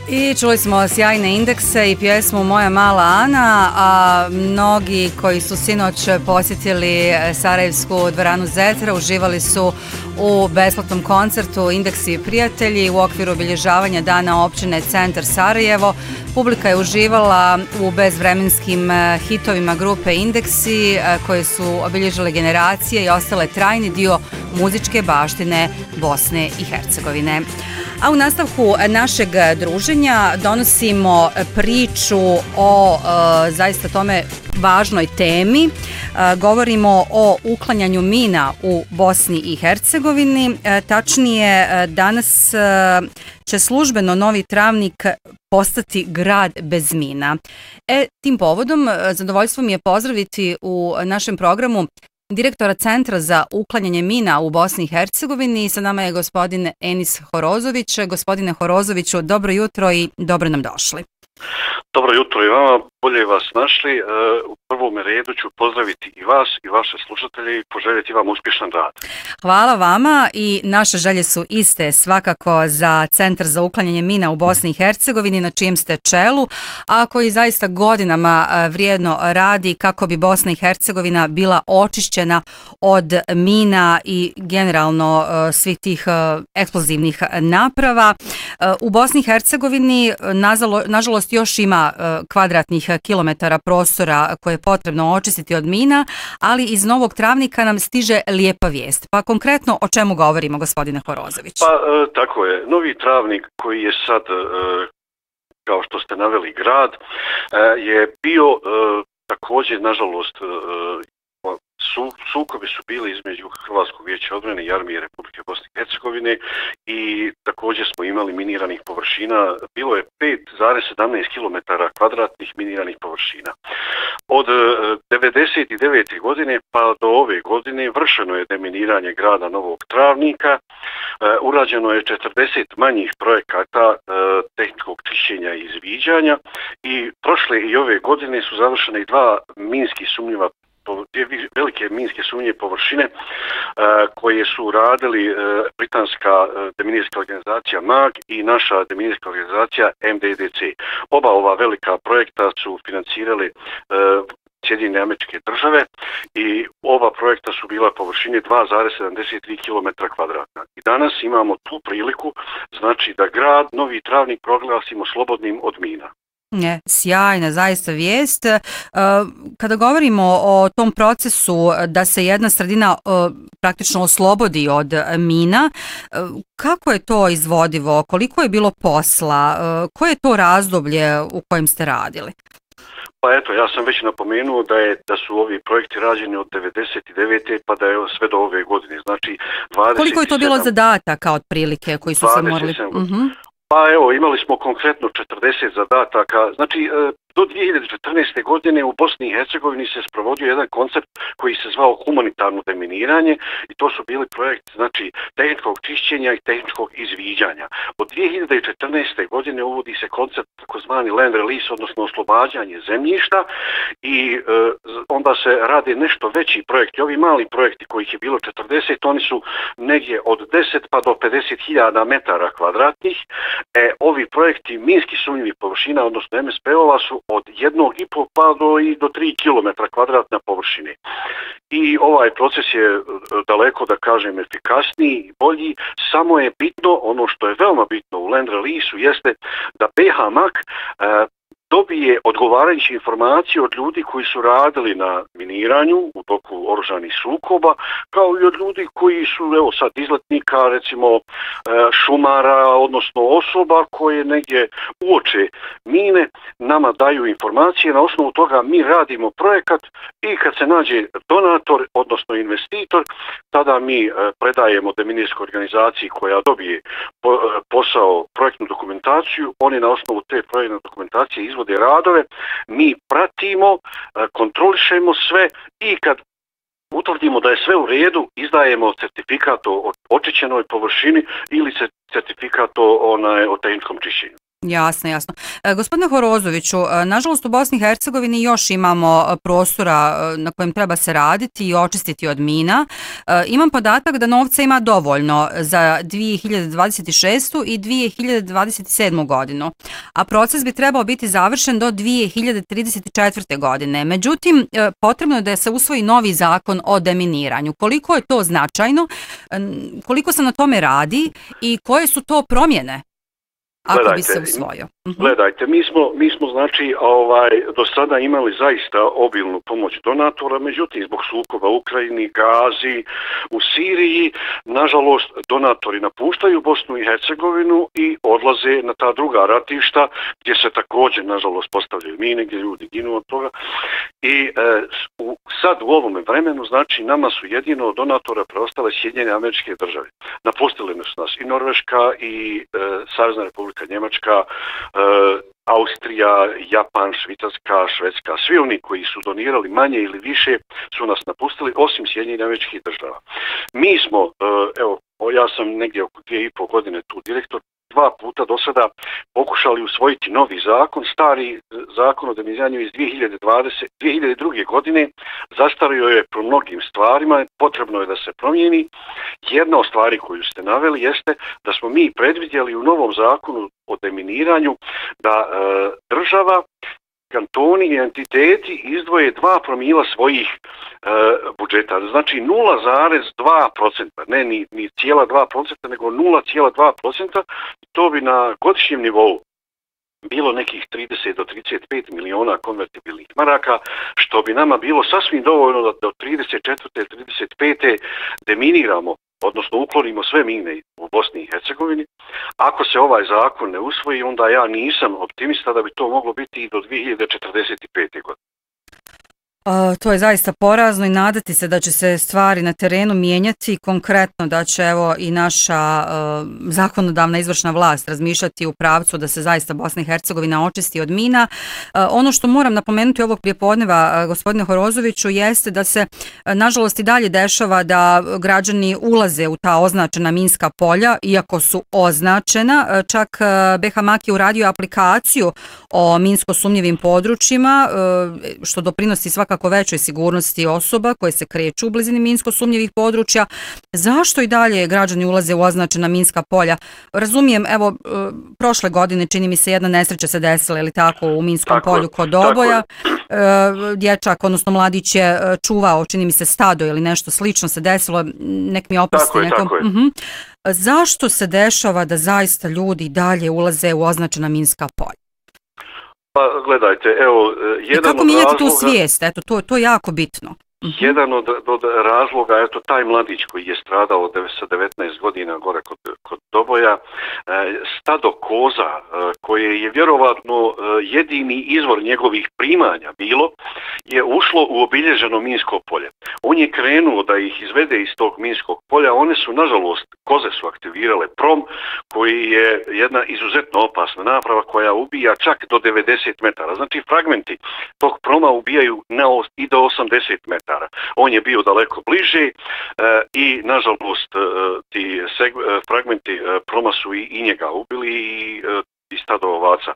I čuli smo sjajne indekse i pjesmu Moja mala Ana, a mnogi koji su sinoć posjetili Sarajevsku dvoranu Zetra uživali su u besplatnom koncertu Indeksi i prijatelji u okviru obilježavanja dana općine Centar Sarajevo. Publika je uživala u bezvremenskim hitovima grupe Indeksi koje su obilježile generacije i ostale trajni dio muzičke baštine Bosne i Hercegovine. A u nastavku našeg druženja donosimo priču o zaista tome važnoj temi. Govorimo o uklanjanju mina u Bosni i Hercegovini. Tačnije, danas će službeno Novi Travnik postati grad bez mina. Tim povodom zadovoljstvo mi je pozdraviti u našem programu direktora Centra za uklanjanje mina u Bosni i Hercegovini. Sa nama je gospodin Enis Horozović. Gospodine Horozoviću, dobro jutro i dobro nam došli. Dobro jutro i vama, bolje vas našli. U prvom redu ću pozdraviti i vas i vaše slušatelje i poželjeti vam uspješan rad. Hvala vama i naše želje su iste svakako za Centar za uklanjanje mina u Bosni i Hercegovini na čijem ste čelu, a koji zaista godinama vrijedno radi kako bi Bosna i Hercegovina bila očišćena od mina i generalno svih tih eksplozivnih naprava. U Bosni i Hercegovini nažalost još ima kvadratnih kilometara prostora koje je potrebno očistiti od mina, ali iz Novog Travnika nam stiže lijepa vijest. Pa konkretno o čemu govorimo, gospodine Horozović? Pa tako je, Novi Travnik koji je sad, kao što ste naveli, grad, je bio također, nažalost, sukobi su bili između Hrvatskog vijeća odbrane i Armije Republike Bosne i Hercegovine i također smo imali miniranih površina. Bilo je 5,17 km kvadratnih miniranih površina. Od 1999. godine pa do ove godine vršeno je deminiranje grada Novog Travnika. Urađeno je 40 manjih projekata tehničkog čišćenja i izviđanja i prošle i ove godine su završene i dva minski sumnjiva velike minske sumnjive površine koje su radili britanska deminirska organizacija MAG i naša deminirska organizacija MDDC. Oba ova velika projekta su financirali Sjedinjene Američke Države i oba projekta su bila površine 2,73 km kvadratna. I danas imamo tu priliku, znači da grad Novi Travnik proglasimo slobodnim od mina. Sjajna, zaista vijest. Kada govorimo o tom procesu da se jedna sredina praktično oslobodi od mina, kako je to izvodivo? Koliko je bilo posla? Koje je to razdoblje u kojem ste radili? Pa eto, ja sam već napomenuo da su ovi projekti rađeni od 99. pa da je sve do ove godine. Znači, 27... Koliko je to bilo zadataka otprilike koji su se morali... Pa evo, imali smo konkretno 40 zadataka. Znači, do 2014. godine u Bosni i Hercegovini se sprovodio jedan koncept koji se zvao humanitarno deminiranje i to su bili projekti, znači, tehničkog čišćenja i tehničkog izviđanja. Od 2014. godine uvodi se koncept takozvani land release, odnosno oslobađanje zemljišta i onda se radi nešto veći projekti. Ovi mali projekti kojih je bilo 40, oni su negdje od 10 pa do 50.000 metara kvadratnih. Ovi projekti minski sumnjivi površina, odnosno MSP-ova, su od 1,5 pa do 3 km kvadratna površine. I ovaj proces je daleko, da kažem, efikasniji i bolji, samo je bitno, ono što je veoma bitno u land release-u jeste da BiH MAG dobije odgovarajuće informacije od ljudi koji su radili na miniranju u toku oružanih sukoba, kao i od ljudi koji su, evo sad, izletnika, recimo šumara, odnosno osoba koje negdje uoče mine, nama daju informacije, na osnovu toga mi radimo projekat i kad se nađe donator, odnosno investitor, tada mi predajemo deminirskoj organizaciji koja dobije posao, projektnu dokumentaciju, oni na osnovu te projektne dokumentacije izvode radove, mi pratimo, kontrolišemo sve i kad utvrdimo da je sve u redu, izdajemo certifikat o očišćenoj površini ili certifikat o tehničkom čišćenju. Jasno, jasno. Gospodine Horozoviću, nažalost u Bosni i Hercegovini još imamo prostora na kojem treba se raditi i očistiti od mina. Imam podatak da novca ima dovoljno za 2026. i 2027. godinu, a proces bi trebao biti završen do 2034. godine. Međutim, potrebno je da se usvoji novi zakon o deminiranju. Koliko je to značajno, koliko se na tome radi i koje su to promjene? Ako bi se usvojio. Gledajte, mi smo znači do sada imali zaista obilnu pomoć donatora, međutim zbog sukoba u Ukrajini, Gazi, u Siriji, nažalost donatori napuštaju Bosnu i Hercegovinu i odlaze na ta druga ratišta gdje se također nažalost postavljaju mine, gdje ljudi ginu od toga. I sad u ovome vremenu znači nama su jedino od donatora preostale Sjedinjene Američke Države. Napustili su nas i Norveška i Savezna Republika Njemačka, Austrija, Japan, Švicarska, Švedska, svi oni koji su donirali manje ili više su nas napustili, osim Sjedinjenih Američkih Država. Mi smo, evo, ja sam negdje oko 2,5 godine tu direktor, 2 puta do sada pokušali usvojiti novi zakon, stari zakon o deminiranju iz 2002. godine, zastario je po mnogim stvarima, potrebno je da se promijeni. Jedna od stvari koju ste naveli jeste da smo mi predvidjeli u novom zakonu o deminiranju da država, kantoni i entiteti izdvoje 2 promila svojih budžeta. Znači 0,2%, ne ni 0,2%, nego 0,2%. To bi na godišnjem nivou bilo nekih 30 do 35 miliona konvertibilnih maraka, što bi nama bilo sasvim dovoljno da do 34. ili 35. deminiramo, odnosno uklonimo sve mine u Bosni i Hercegovini. Ako se ovaj zakon ne usvoji, onda ja nisam optimista da bi to moglo biti i do 2045. godine. To je zaista porazno i nadati se da će se stvari na terenu mijenjati, konkretno da će evo i naša zakonodavna izvršna vlast razmišljati u pravcu da se zaista Bosna i Hercegovina očisti od mina. Ono što moram napomenuti ovog prijepodneva, gospodine Horozoviću, jeste da se nažalost i dalje dešava da građani ulaze u ta označena minska polja, iako su označena. Čak BH Mak je uradio aplikaciju o minsko sumnjivim područjima, što doprinosi svakako većoj sigurnosti osoba koje se kreću u blizini minsko sumnjivih područja. Zašto i dalje građani ulaze u označena minska polja? Razumijem, evo, prošle godine čini mi se jedna nesreća se desila, ili tako, u minskom polju kod Doboja. Dječak, odnosno mladić je čuvao, čini mi se, stado ili nešto slično se desilo, nek mi oprosti nekom. Zašto se dešava da zaista ljudi dalje ulaze u označena minska polja? Pa gledajte, evo, jedan kako mijenjati tu svijest? Eto, to je jako bitno. Jedan od razloga, eto, taj mladić koji je stradao sa 19 godina gore kod Doboja, stado koza koje je vjerovatno jedini izvor njegovih primanja bilo, je ušlo u obilježeno minsko polje. On je krenuo da ih izvede iz tog minskog polja, one su, nažalost, koze su aktivirale prom, koji je jedna izuzetno opasna naprava koja ubija čak do 90 metara. Znači, fragmenti tog proma ubijaju i do 80 metara. On je bio daleko bliže i nažalost ti fragmenti proma su i njega ubili i stado ovaca.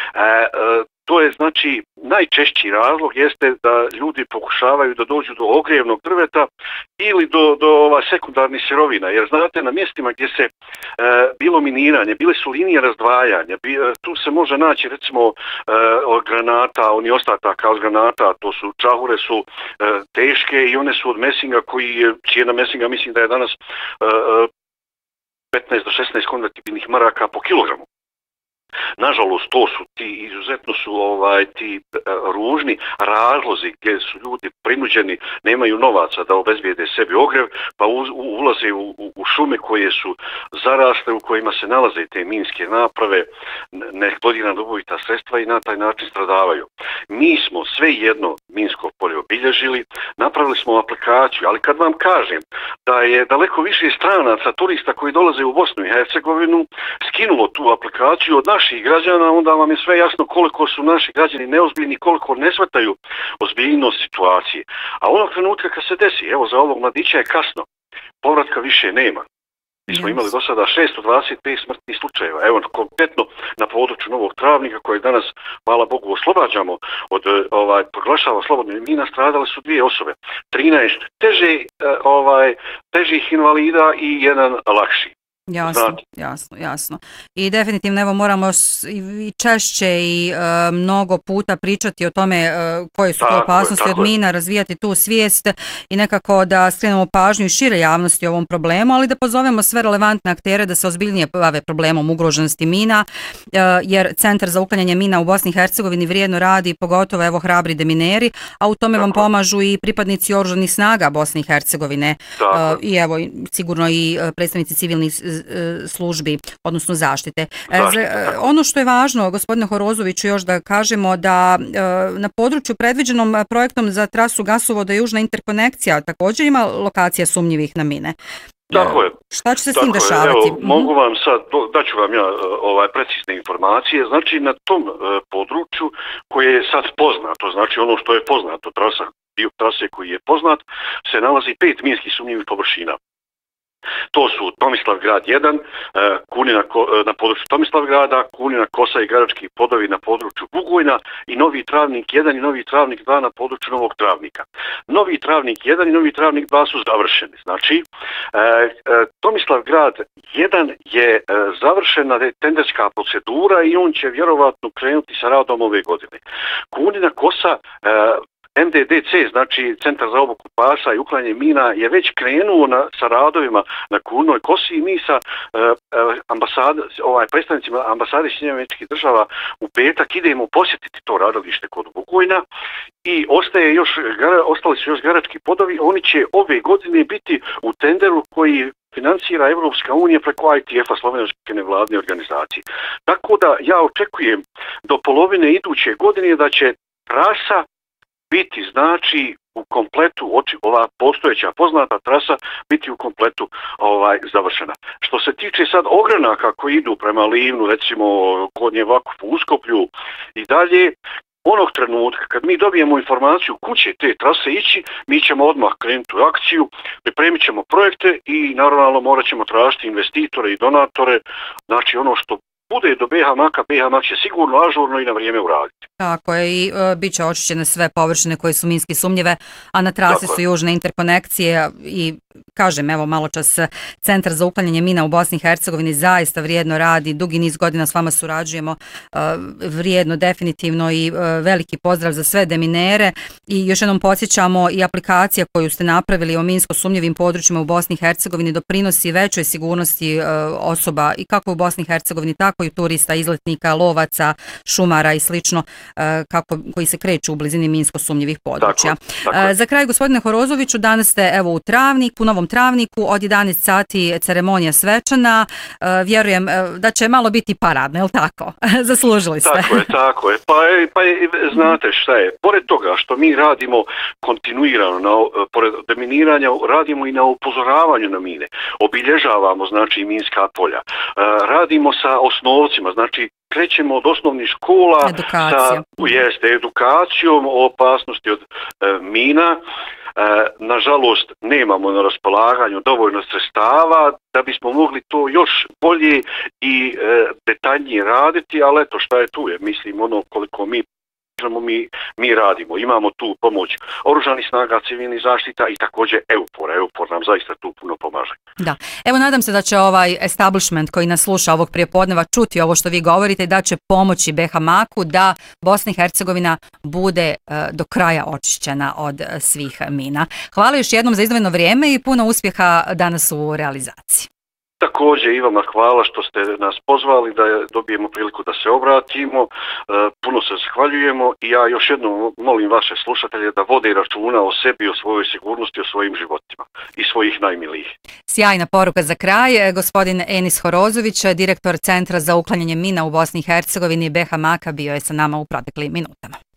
To je znači najčešći razlog jeste da ljudi pokušavaju da dođu do ogrijevnog drveta ili do sekundarnih sirovina, jer znate, na mjestima gdje se bilo miniranje, bile su linije razdvajanja, tu se može naći recimo od granata, oni ostataka od granata, to su čahure su teške i one su od mesinga čijena mesinga mislim da je danas 15 do 16 konvertibilnih maraka po kilogramu. Nažalost, to su izuzetno su ti ružni razlozi gdje su ljudi prinuđeni, nemaju novaca da obezbijede sebi ogrjev, pa ulaze u šume koje su zarasle, u kojima se nalaze te minske naprave, neeksplodirana ubojita sredstva i na taj način stradavaju. Mi smo sve jedno minsko polje obilježili, napravili smo aplikaciju, ali kad vam kažem da je daleko više stranaca, turista koji dolaze u Bosnu i Hercegovinu, skinulo tu aplikaciju od naših građana, onda vam je sve jasno koliko su naši građani neozbiljni, koliko ne shvataju ozbiljnost situacije. A onog trenutka kad se desi, evo za ovog mladića je kasno, povratka više nema. Mi smo imali do sada 625 smrtnih slučajeva. Evo, konkretno na području Novog Travnika, koje danas, hvala Bogu, oslobađamo od proglašava slobodnih mina, stradale su 2 osobe. 13 težih invalida i jedan lakši. Jasno. I definitivno evo moramo i češće i mnogo puta pričati o tome koje su to opasnosti od mina, razvijati tu svijest i nekako da skrenemo pažnju i šire javnosti o ovom problemu, ali da pozovemo sve relevantne aktere da se ozbiljnije bave problemom ugroženosti mina, jer Centar za uklanjanje mina u Bosni i Hercegovini vrijedno radi, pogotovo evo hrabri demineri, a u tome vam pomažu i pripadnici oružanih snaga Bosne i Hercegovine i evo sigurno i predstavnici civilnih službi, odnosno zaštite. Ono što je važno, gospodine Horozoviću, još da kažemo da na području predviđenom projektom za trasu gasovoda Južna interkonekcija također ima lokacija sumnjivih na mine. Tako je. Šta će se s tim dešavati? Evo, mogu vam sad, daću vam ja precizne informacije. Znači, na tom području koje je sad poznato, znači ono što je poznato, dio trase koji je poznat, se nalazi 5 minski sumnjivih površina. To su Tomislavgrad 1, Kunina na području Tomislavgrada, Kunina Kosa i Gradački Podovi na području Bugojna i Novi Travnik 1 i Novi Travnik 2 na području Novog Travnika. Novi Travnik 1 i Novi Travnik 2 su završeni. Znači, Tomislavgrad 1 je završena tenderska procedura i on će vjerovatno krenuti sa radom ove godine. Kunina Kosa MDDC, znači Centar za obuku pasa i uklanjanje mina, je već krenuo sa radovima na Kurnoj Kosi i mi sa predstavnicima ambasade Sjedinjenih Američkih Država u petak idemo posjetiti to radilište kod Bugojna i ostali su još Gradački Podovi. Oni će ove godine biti u tenderu koji financira Evropska unija preko ITF-a, slovenačke nevladne organizacije. Tako da ja očekujem do polovine iduće godine da će trasa biti znači u kompletu, ova postojeća poznata trasa biti u kompletu završena. Što se tiče sad ogranaka koji idu prema Livnu, recimo Gornje Vakufu, Uskoplju i dalje, onog trenutka kad mi dobijemo informaciju kuće te trase ići, mi ćemo odmah krenuti u akciju, pripremit ćemo projekte i naravno morat ćemo tražiti investitore i donatore, znači ono što bude do BH Maka, BH Mak će sigurno ažurno i na vrijeme uraditi. Tako je, i bit će očišćene sve površine koje su minski sumnjive, a na trasi su južne interkonekcije i kažem, evo malo čas Centar za uklanjanje mina u Bosni i Hercegovini zaista vrijedno radi, dugi niz godina s vama surađujemo, vrijedno definitivno i veliki pozdrav za sve deminere i još jednom podsjećamo i aplikacija koju ste napravili o minsko sumnjivim područjima u Bosni i Hercegovini doprinosi većoj sigurnosti osoba i kako u Bosni i Hercegovini, tako i turista, izletnika, lovaca, šumara i slično koji se kreću u blizini minsko sumnjivih područja. Tako. Za kraj, gospodine Horozoviću, danas ste evo u Travniku, Novom Travniku, od 11 sati ceremonija svečana. Vjerujem da će malo biti paradno, je li tako? Zaslužili ste. Tako je. Pa znate šta je, pored toga što mi radimo kontinuirano, pored deminiranja, radimo i na upozoravanju na mine. Obilježavamo, znači, minska polja. Radimo sa osnovcima, znači, krećemo od osnovnih škola sa edukacijom o opasnosti od mina. Nažalost, nemamo na raspolaganju dovoljno sredstava da bismo mogli to još bolje i detaljnije raditi, ali eto šta je tu je, mislim ono koliko mi radimo. Imamo tu pomoć oružanih snaga, civilnih zaštita i također EUPOR nam zaista tu puno pomaže. Da, evo nadam se da će ovaj establishment koji nas sluša ovog prijepodneva čuti ovo što vi govorite i da će pomoći BH Maku da Bosna i Hercegovina bude do kraja očišćena od svih mina. Hvala još jednom za izdvojeno vrijeme i puno uspjeha danas u realizaciji. Također i vama hvala što ste nas pozvali da dobijemo priliku da se obratimo. Puno se zahvaljujemo i ja još jednom molim vaše slušatelje da vode računa o sebi, o svojoj sigurnosti, o svojim životima i svojih najmilijih. Sjajna poruka za kraj. Gospodin Enis Horozović, direktor Centra za uklanjanje mina u Bosni i Hercegovini BH Maka, bio je sa nama u proteklim minutama.